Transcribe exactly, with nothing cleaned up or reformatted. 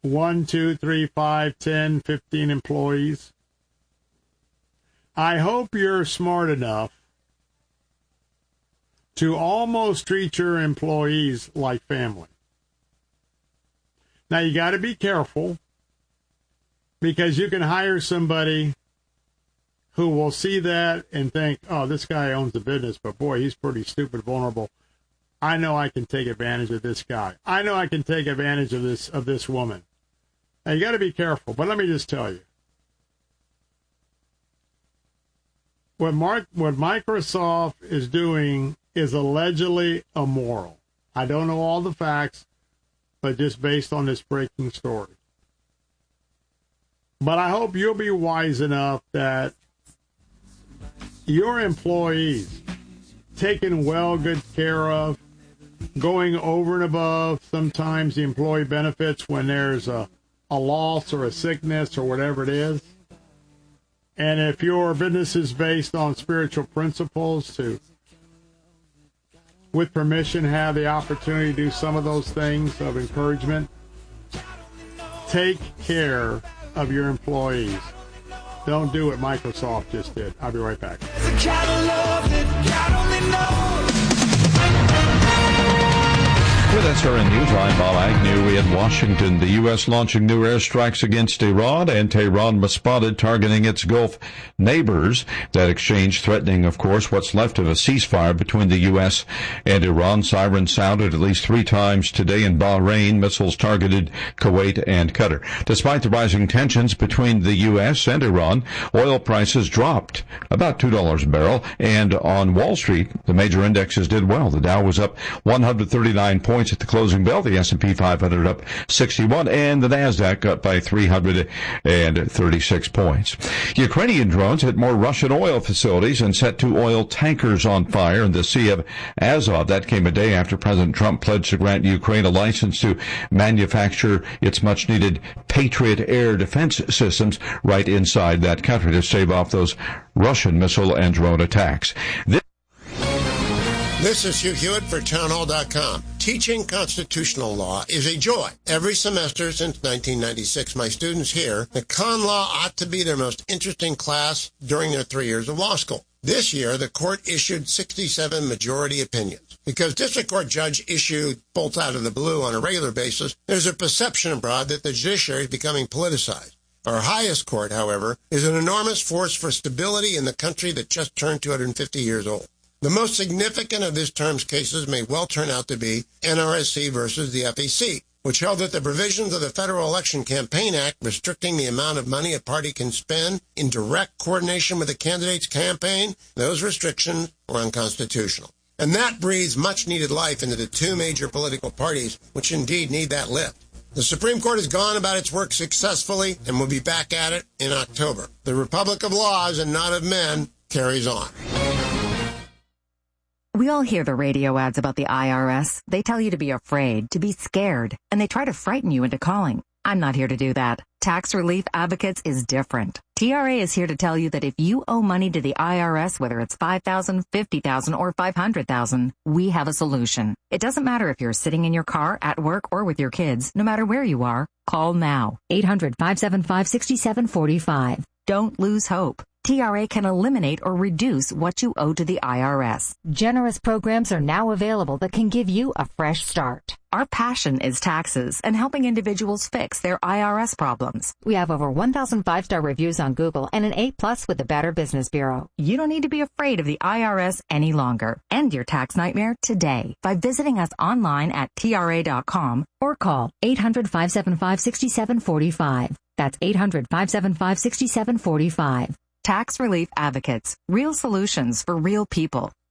one, two, three, five, ten, fifteen employees. I hope you're smart enough to almost treat your employees like family. Now, you got to be careful, because you can hire somebody who will see that and think, oh, this guy owns a business, but boy, he's pretty stupid, vulnerable. I know I can take advantage of this guy. I know I can take advantage of this of this woman. Now, you got to be careful, but let me just tell you. What Mark, what Microsoft is doing is allegedly immoral. I don't know all the facts, but just based on this breaking story. But I hope you'll be wise enough that your employees taken well good care of, going over and above sometimes the employee benefits when there's a, a loss or a sickness or whatever it is. And if your business is based on spiritual principles, to, with permission, have the opportunity to do some of those things of encouragement, take care of your employees. Don't do what Microsoft just did. I'll be right back. With S R N News, I'm Bob Agnew in Washington. The U S launching new airstrikes against Iran, and Tehran was spotted targeting its Gulf neighbors. That exchange threatening, of course, what's left of a ceasefire between the U S and Iran. Sirens sounded at least three times today in Bahrain. Missiles targeted Kuwait and Qatar. Despite the rising tensions between the U S and Iran, oil prices dropped about two dollars a barrel. And on Wall Street, the major indexes did well. The Dow was up one hundred thirty-nine points at the closing bell, the S and P five hundred up sixty-one, and the NASDAQ up by three hundred thirty-six points. Ukrainian drones hit more Russian oil facilities and set two oil tankers on fire in the Sea of Azov. That came a day after President Trump pledged to grant Ukraine a license to manufacture its much-needed Patriot air defense systems right inside that country to stave off those Russian missile and drone attacks. This This is Hugh Hewitt for townhall dot com. Teaching constitutional law is a joy. Every semester since nineteen ninety-six, my students hear that con law ought to be their most interesting class during their three years of law school. This year, the court issued sixty-seven majority opinions. Because district court judge issued bolts out of the blue on a regular basis, there's a perception abroad that the judiciary is becoming politicized. Our highest court, however, is an enormous force for stability in the country that just turned two hundred fifty years old. The most significant of this term's cases may well turn out to be N R S C versus the F E C, which held that the provisions of the Federal Election Campaign Act restricting the amount of money a party can spend in direct coordination with a candidate's campaign, those restrictions were unconstitutional. And that breathes much-needed life into the two major political parties, which indeed need that lift. The Supreme Court has gone about its work successfully and will be back at it in October. The Republic of Laws and not of Men carries on. We all hear the radio ads about the I R S. They tell you to be afraid, to be scared, and they try to frighten you into calling. I'm not here to do that. Tax Relief Advocates is different. T R A is here to tell you that if you owe money to the I R S, whether it's five thousand dollars, fifty thousand dollars, or five hundred thousand dollars, we have a solution. It doesn't matter if you're sitting in your car, at work, or with your kids. No matter where you are, call now. eight hundred, five seven five, six seven four five. Don't lose hope. T R A can eliminate or reduce what you owe to the I R S. Generous programs are now available that can give you a fresh start. Our passion is taxes and helping individuals fix their I R S problems. We have over one thousand five-star reviews on Google and an A plus with the Better Business Bureau. You don't need to be afraid of the I R S any longer. End your tax nightmare today by visiting us online at T R A dot com or call eight hundred, five seven five, six seven four five. That's eight hundred, five seven five, six seven four five. Tax Relief Advocates. Real solutions for real people.